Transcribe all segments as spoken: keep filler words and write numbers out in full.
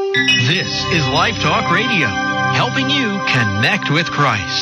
This is Life Talk Radio, helping you connect with Christ.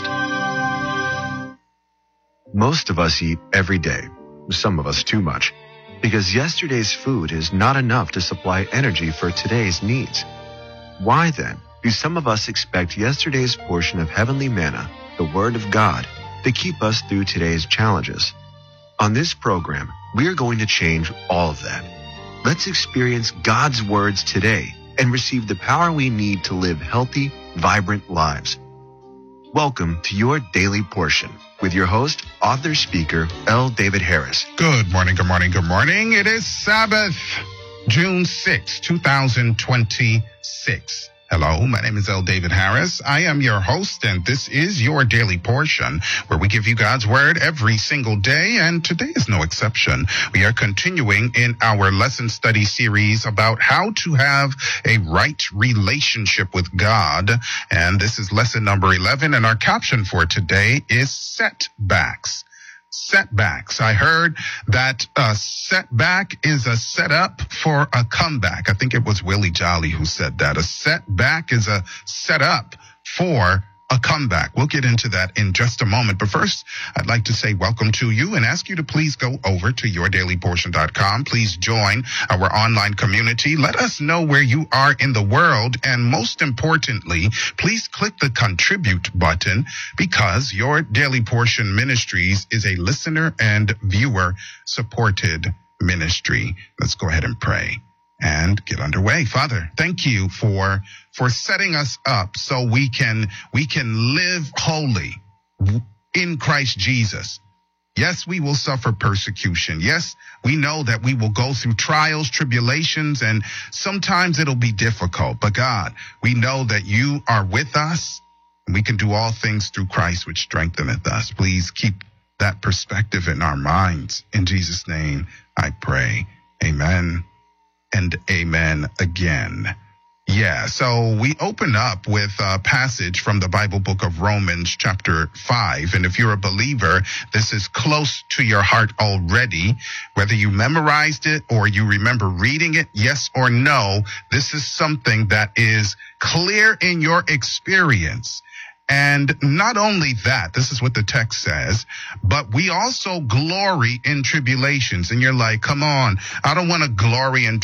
Most of us eat every day, some of us too much, because yesterday's food is not enough to supply energy for today's needs. Why then do some of us expect yesterday's portion of heavenly manna, the Word of God, to keep us through today's challenges? On this program, we are going to change all of that. Let's experience God's words today and receive the power we need to live healthy, vibrant lives. Welcome to your Daily Portion with your host, author, speaker, L. David Harris. Good morning, good morning, good morning. It is Sabbath, June sixth, twenty twenty-six. Hello, my name is L. David Harris. I am your host, and this is your Daily Portion, where we give you God's Word every single day, and today is no exception. We are continuing in our lesson study series about how to have a right relationship with God, and this is lesson number eleven, and our caption for today is setbacks. Setbacks. I heard that a setback is a setup for a comeback. I think it was Willie Jolly who said that. A setback is a setup for a comeback. We'll get into that in just a moment. But first, I'd like to say welcome to you and ask you to please go over to your daily portion dot com. Please join our online community. Let us know where you are in the world. And most importantly, please click the contribute button, because your Daily Portion Ministries is a listener and viewer supported ministry. Let's go ahead and pray and get underway. Father, thank you for for setting us up so we can we can live holy in Christ Jesus. Yes, we will suffer persecution. Yes, we know that we will go through trials, tribulations, and sometimes it'll be difficult. But God, we know that you are with us, and we can do all things through Christ, which strengtheneth us. Please keep that perspective in our minds. In Jesus' name, I pray. Amen. And amen again. Yeah, so we open up with a passage from the Bible book of Romans chapter five. And if you're a believer, this is close to your heart already. Whether you memorized it or you remember reading it, yes or no, this is something that is clear in your experience. And not only that, this is what the text says, but we also glory in tribulations. And you're like, come on, I don't want to glory in